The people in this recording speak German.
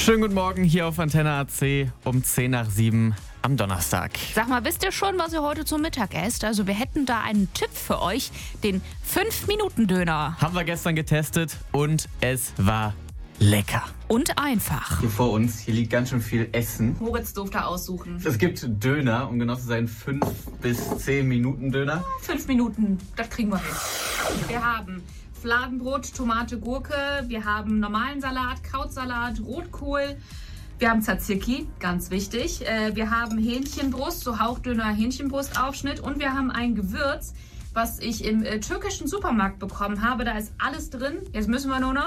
Schönen guten Morgen hier auf Antenne AC um 6:10 am Donnerstag. Sag mal, wisst ihr schon, was ihr heute zum Mittag esst? Also wir hätten da einen Tipp für euch, den 5-Minuten-Döner. Haben wir gestern getestet und es war lecker. Und einfach. Hier vor uns, hier liegt ganz schön viel Essen. Moritz durfte aussuchen. Es gibt Döner, um genau zu sein 5 bis 10 Minuten Döner. 5 Minuten, das kriegen wir hin. Wir haben Fladenbrot, Tomate, Gurke, wir haben normalen Salat, Krautsalat, Rotkohl, wir haben Tzatziki, ganz wichtig, wir haben Hähnchenbrust, so hauchdünner Hähnchenbrustaufschnitt und wir haben ein Gewürz, was ich im türkischen Supermarkt bekommen habe. Da ist alles drin. Jetzt müssen wir nur noch